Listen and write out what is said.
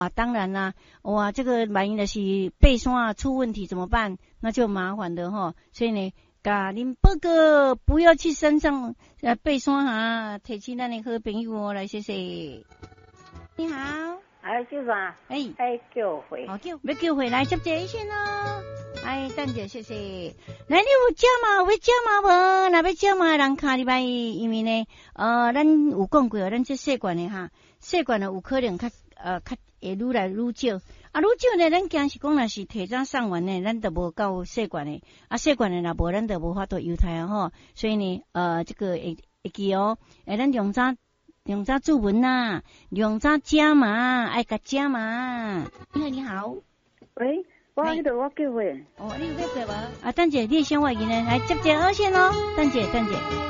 啊，当然啦，哇，这个万一的是背山出问题怎么办？那就麻烦的哈。所以呢，甲恁报告不要去山上背山哈，提起咱的好朋友哦，来谢谢。你好， 先生，叫回， 好叫，要叫回来接这一线咯。等者谢谢。来，你有食嘛？要食嘛无？若要食嘛，人卡礼拜，因为呢，咱有讲过，咱这习惯的哈，习惯的有可能较会愈来愈少。愈少呢，咱惊是讲若是提早送完呢，咱就无够习惯的。习惯的若无，咱就无法度犹太啊吼。所以呢，这个会记哦，咱用早注文呐，用早食嘛，爱甲食嘛。你好， 喂，我叫回。 你有要过无？等者，你先话语呢，来接二线咯，等者。